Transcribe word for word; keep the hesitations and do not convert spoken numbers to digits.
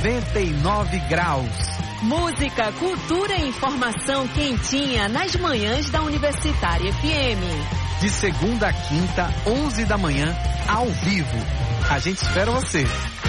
noventa e nove graus. Música, cultura e informação quentinha nas manhãs da Universitária F M. De segunda a quinta, onze da manhã, ao vivo. A gente espera você.